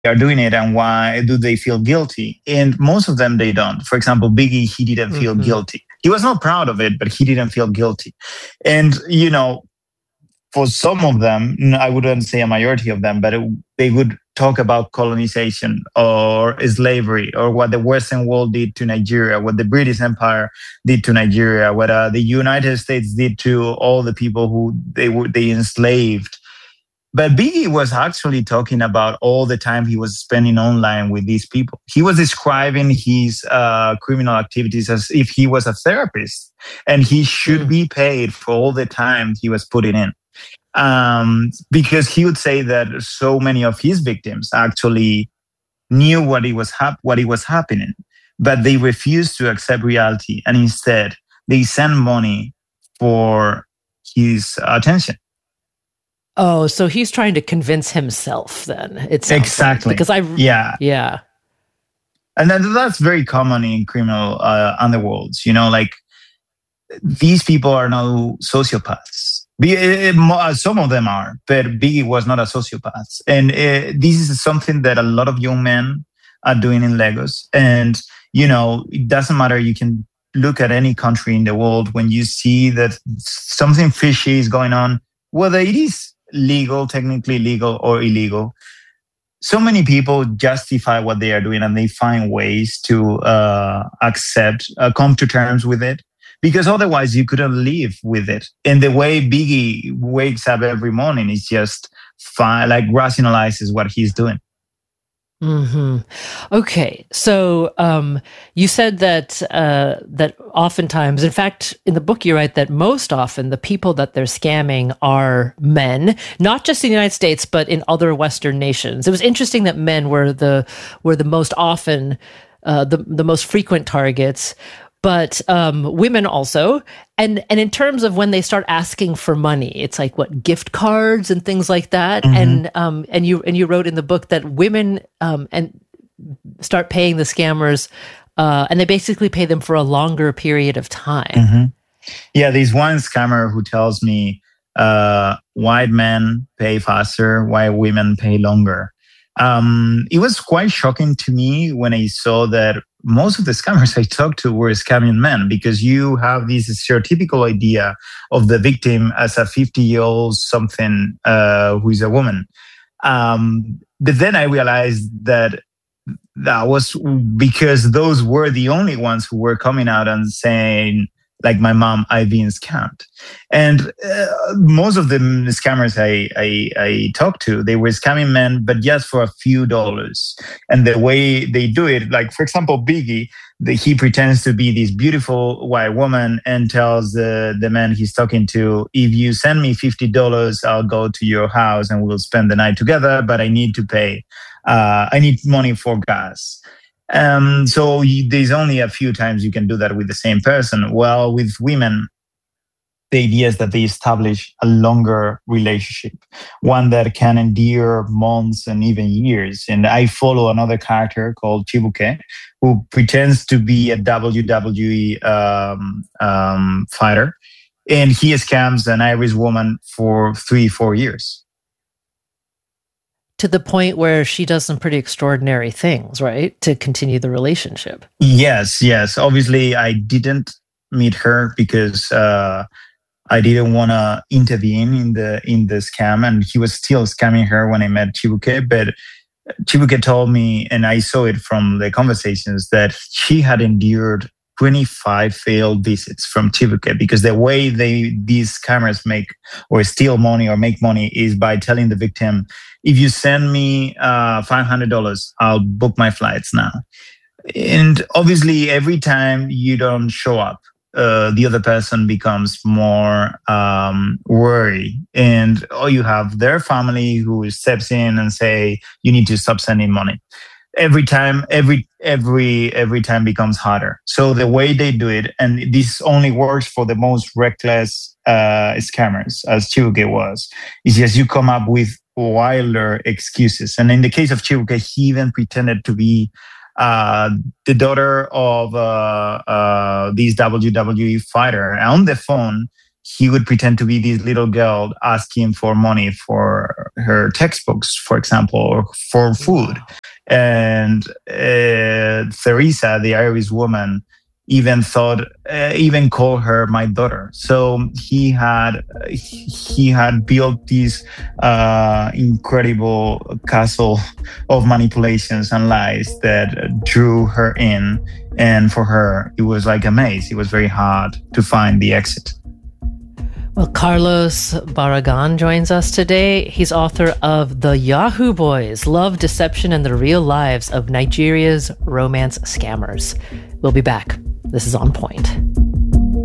are doing it and why do they feel guilty? And most of them, they don't. For example, Biggie, he didn't feel guilty. He was not proud of it, but he didn't feel guilty. And, for some of them, I wouldn't say a majority of them, but they would talk about colonization or slavery or what the Western world did to Nigeria, what the British Empire did to Nigeria, what the United States did to all the people who they enslaved. But Biggie was actually talking about all the time he was spending online with these people. He was describing his criminal activities as if he was a therapist, and he should be paid for all the time he was putting in. Because he would say that so many of his victims actually knew what was happening, but they refused to accept reality, and instead they sent money for his attention. Oh, so he's trying to convince himself then. It's exactly because yeah. And that's very common in criminal underworlds. Like these people are no sociopaths. Some of them are, but Biggie was not a sociopath. And this is something that a lot of young men are doing in Lagos. And, it doesn't matter. You can look at any country in the world when you see that something fishy is going on, whether it is legal, technically legal or illegal. So many people justify what they are doing and they find ways to come to terms with it. Because otherwise you couldn't live with it. And the way Biggie wakes up every morning is just fine, like rationalizes what he's doing. Okay, so you said that that oftentimes, in fact, in the book you write that most often the people that they're scamming are men, not just in the United States, but in other Western nations. It was interesting that men were the most often, the most frequent targets. But women also, and in terms of when they start asking for money, it's like what, gift cards and things like that. And you wrote in the book that women and start paying the scammers, and they basically pay them for a longer period of time. Yeah, there's one scammer who tells me white men pay faster, white women pay longer. It was quite shocking to me when I saw that most of the scammers I talked to were scamming men, because you have this stereotypical idea of the victim as a 50-year-old something who is a woman. But then I realized that was because those were the only ones who were coming out and saying, like my mom, I've been scammed. And most of the scammers I talked to, they were scamming men, but just for a few dollars. And the way they do it, like, for example, Biggie, he pretends to be this beautiful white woman and tells the man he's talking to, if you send me $50, I'll go to your house and we'll spend the night together, but I need to pay. I need money for gas. So there's only a few times you can do that with the same person. Well, with women, the idea is that they establish a longer relationship, one that can endure months and even years. And I follow another character called Chibuke, who pretends to be a WWE fighter. And he scams an Irish woman for 3-4 years. To the point where she does some pretty extraordinary things, right? To continue the relationship. Yes. Obviously, I didn't meet her because I didn't want to intervene in the scam, and he was still scamming her when I met Chibuke. But Chibuke told me, and I saw it from the conversations, that she had endured 25 failed visits from Chibuke, because the way these scammers make or steal money or make money is by telling the victim, if you send me $500, I'll book my flights now. And obviously, every time you don't show up, the other person becomes more worried. And you have their family who steps in and say, you need to stop sending money. Every time becomes harder. So the way they do it, and this only works for the most reckless scammers, as Chibuke was, is just you come up with wilder excuses. And in the case of Chibuke, he even pretended to be the daughter of this WWE fighter. On the phone, he would pretend to be this little girl asking for money for her textbooks, for example, or for food. And Teresa, the Irish woman, even called her my daughter. So he had built this incredible castle of manipulations and lies that drew her in. And for her, it was like a maze. It was very hard to find the exit. Well, Carlos Barragan joins us today. He's author of The Yahoo Boys, Love, Deception, and the Real Lives of Nigeria's Romance Scammers. We'll be back. This is On Point.